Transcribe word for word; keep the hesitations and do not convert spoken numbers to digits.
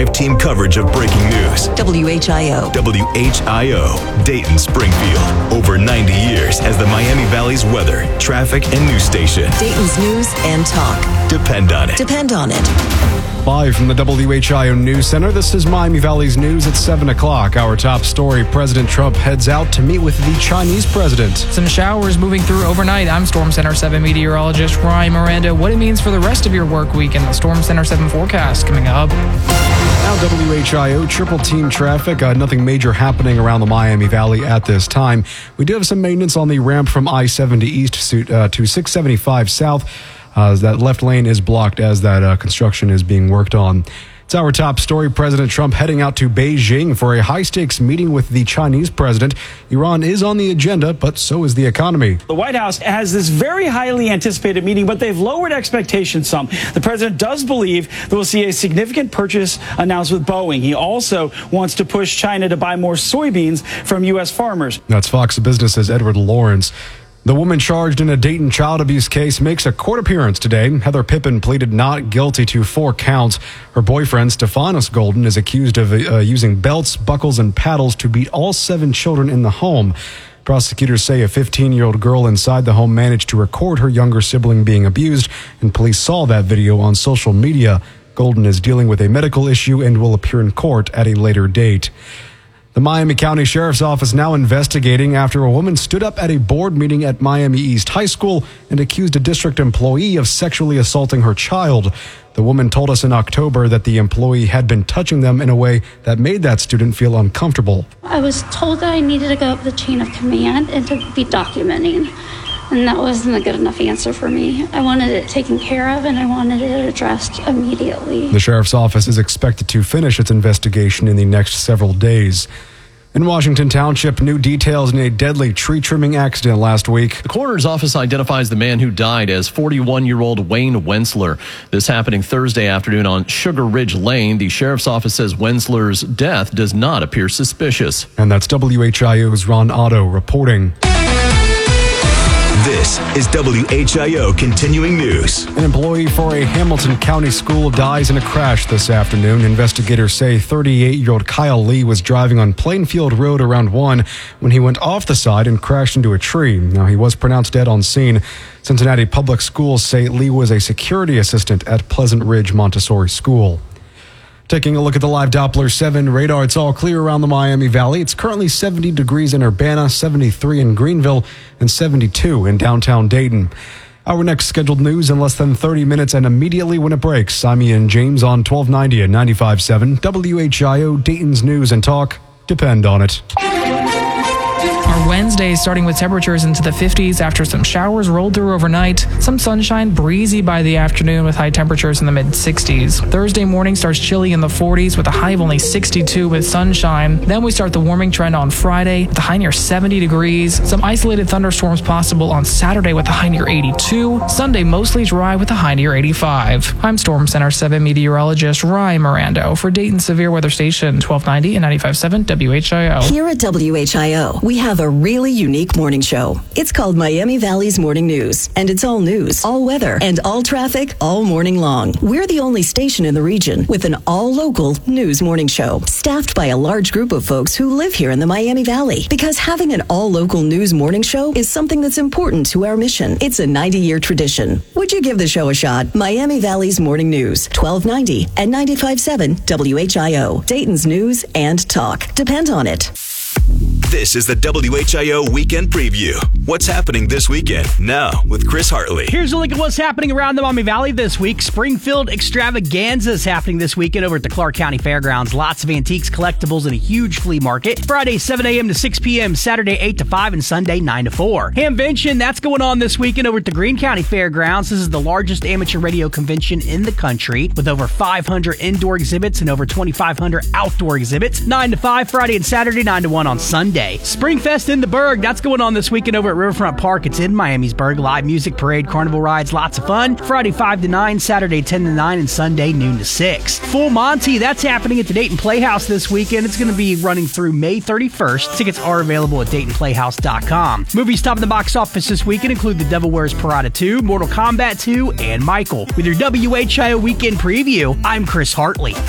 live team coverage of breaking news. W H I O. W H I O, Dayton, Springfield. Over ninety years as the Miami Valley's weather, traffic, and news station. Dayton's news and talk. Depend on it. Depend on it. Live from the W H I O News Center, this is Miami Valley's News at seven o'clock. Our top story, President Trump heads out to meet with the Chinese president. Some showers moving through overnight. I'm Storm Center seven meteorologist Ryan Miranda. What it means for the rest of your work week and the Storm Center seven forecast coming up. Now W H I O triple team traffic. Uh, nothing major happening around the Miami Valley at this time. We do have some maintenance on the ramp from I seventy east to, uh, to six seventy-five south. Uh, that left lane is blocked as that uh, construction is being worked on. It's our top story. President Trump heading out to Beijing for a high-stakes meeting with the Chinese president. Iran is on the agenda, but so is the economy. The White House has this very highly anticipated meeting, but they've lowered expectations some. The president does believe that we'll see a significant purchase announced with Boeing. He also wants to push China to buy more soybeans from U S farmers. That's Fox Business's Edward Lawrence. The woman charged in a Dayton child abuse case makes a court appearance today. Heather Pippin pleaded not guilty to four counts. Her boyfriend, Stephanos Golden, is accused of uh, using belts, buckles, and paddles to beat all seven children in the home. Prosecutors say a fifteen-year-old girl inside the home managed to record her younger sibling being abused, and police saw that video on social media. Golden is dealing with a medical issue and will appear in court at a later date. The Miami County Sheriff's Office now investigating after a woman stood up at a board meeting at Miami East High School and accused a district employee of sexually assaulting her child. The woman told us in October that the employee had been touching them in a way that made that student feel uncomfortable. I was told that I needed to go up the chain of command and to be documenting, and that wasn't a good enough answer for me. I wanted it taken care of, and I wanted it addressed immediately. The Sheriff's Office is expected to finish its investigation in the next several days. In Washington Township, new details in a deadly tree trimming accident last week. The coroner's office identifies the man who died as forty-one-year-old Wayne Wensler. This happening Thursday afternoon on Sugar Ridge Lane. The sheriff's office says Wensler's death does not appear suspicious. And that's W H I O's Ron Otto reporting. This is W H I O Continuing News. An employee for a Hamilton County school dies in a crash this afternoon. Investigators say thirty-eight-year-old Kyle Lee was driving on Plainfield Road around one when he went off the side and crashed into a tree. Now, he was pronounced dead on scene. Cincinnati Public Schools say Lee was a security assistant at Pleasant Ridge Montessori School. Taking a look at the live Doppler seven radar, it's all clear around the Miami Valley. It's currently seventy degrees in Urbana, seventy-three in Greenville, and seventy-two in downtown Dayton. Our next scheduled news in less than thirty minutes and immediately when it breaks. I'm Ian James on twelve ninety and ninety-five point seven W H I O, Dayton's News and Talk. Depend on it. Our Wednesday starting with temperatures into the fifties after some showers rolled through overnight. Some sunshine, breezy by the afternoon with high temperatures in the mid sixties. Thursday morning starts chilly in the forties with a high of only sixty-two with sunshine. Then we start the warming trend on Friday with a high near seventy degrees. Some isolated thunderstorms possible on Saturday with a high near eighty-two. Sunday mostly dry with a high near eighty-five. I'm Storm Center seven meteorologist Ryan Miranda for Dayton Severe Weather Station twelve ninety and ninety-five point seven W H I O. Here at W H I O, we have a really unique morning show. It's called Miami Valley's Morning News, and it's all news, all weather, and all traffic all morning long. We're the only station in the region with an all-local news morning show, staffed by a large group of folks who live here in the Miami Valley. Because having an all-local news morning show is something that's important to our mission. It's a ninety-year tradition. Would you give the show a shot? Miami Valley's Morning News, twelve ninety and ninety-five point seven W H I O, Dayton's News and Talk. Depend on it. This is the W H I O Weekend Preview. What's happening this weekend? Now, with Chris Hartley. Here's a look at what's happening around the Miami Valley this week. Springfield Extravaganza is happening this weekend over at the Clark County Fairgrounds. Lots of antiques, collectibles, and a huge flea market. Friday, seven a.m. to six p.m., Saturday, eight to five, and Sunday, nine to four. Hamvention, that's going on this weekend over at the Greene County Fairgrounds. This is the largest amateur radio convention in the country with over five hundred indoor exhibits and over twenty-five hundred outdoor exhibits. nine to five, Friday and Saturday, nine to one on Sunday. Springfest in the Berg, that's going on this weekend over at Riverfront Park. It's in Miamisburg. Live music, parade, carnival rides, lots of fun. Friday five to nine, Saturday ten to nine, and Sunday noon to six. Full Monty, that's happening at the Dayton Playhouse this weekend. It's going to be running through May thirty-first. Tickets are available at Dayton Playhouse dot com. Movies topping the box office this weekend include The Devil Wears Prada two, Mortal Kombat two, and Michael. With your W H I O Weekend Preview, I'm Chris Hartley.